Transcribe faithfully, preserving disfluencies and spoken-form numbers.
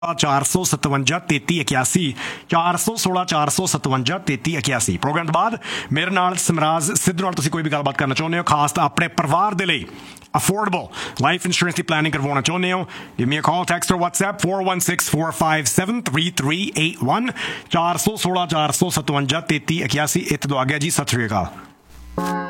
ਚਾਰ ਸੌ ਸਤਵੰਜਾ ਤੇਤੀ ਇਕਿਆਸੀ ਚਾਰ ਸੌ ਸੋਲਾਂ ਚਾਰ ਸੌ ਸਤਵੰਜਾ ਤੇਤੀ ਇਕਿਆਸੀ। ਪ੍ਰੋਗਰਾਮ ਤੋਂ ਬਾਅਦ ਮੇਰੇ ਨਾਲ ਸਮਰਾਜ ਸਿੱਧੂ ਨਾਲ ਤੁਸੀਂ ਕੋਈ ਵੀ ਗੱਲਬਾਤ ਕਰਨਾ ਚਾਹੁੰਦੇ ਹੋ, ਖਾਸ ਤਾਂ ਆਪਣੇ ਪਰਿਵਾਰ ਦੇ ਲਈ ਅਫੋਰਡੇਬਲ ਲਾਈਫ ਇੰਸ਼ੋਰੈਂਸ ਦੀ ਪਲੈਨਿੰਗ ਕਰਵਾਉਣਾ ਚਾਹੁੰਦੇ ਹੋ, ਗਿਵ ਮੀ ਅ ਕਾਲ, ਟੈਕਸਟ ਔਰ WhatsApp four one six four five seven three three eight one ਚਾਰ ਸੌ ਸੋਲਾਂ ਚਾਰ ਸੌ ਸਤਵੰਜਾ ਤੇਤੀ ਇਕਿਆਸੀ। ਇੱਥੇ ਤੋਂ ਆ ਗਿਆ ਜੀ, ਸਤਿ ਸ਼੍ਰੀ ਅਕਾਲ।